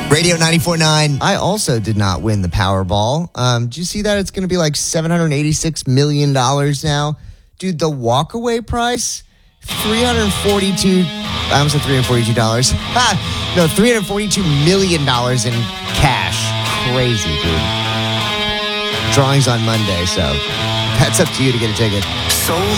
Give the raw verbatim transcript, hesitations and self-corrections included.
Radio ninety-four point nine. I also did not win the Powerball. Um, did you see that? It's going to be like seven hundred eighty-six million dollars now. Dude, the walkaway price, three hundred forty-two dollars. I almost said three hundred forty-two dollars. Ha! No, three hundred forty-two million dollars in cash. Crazy, dude. Drawing's on Monday, so that's up to you to get a ticket. Soul